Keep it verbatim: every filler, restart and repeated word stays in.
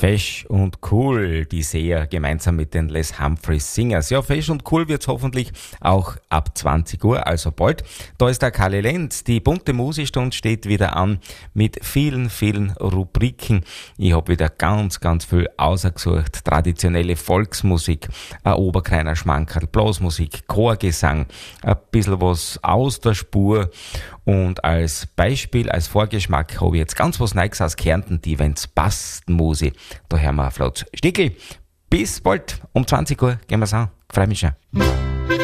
Fesch und Cool, die Seher gemeinsam mit den Les Humphreys Singers. Ja, Fesch und Cool wird's hoffentlich auch ab zwanzig Uhr, also bald. Da ist der Kalle Lenz. Die bunte Musikstunde steht wieder an mit vielen, vielen Rubriken. Ich habe wieder ganz, ganz viel ausgesucht. Traditionelle Volksmusik, ein Oberkreiner Schmankerl, Blasmusik, Chorgesang, ein bisschen was aus der Spur. Und als Beispiel, als Vorgeschmack habe ich jetzt ganz was Neues aus Kärnten, die Wenn's passt Musik. Da hören wir auf Flotz Stickel. Bis bald, um zwanzig Uhr gehen wir's an. Freue mich schon.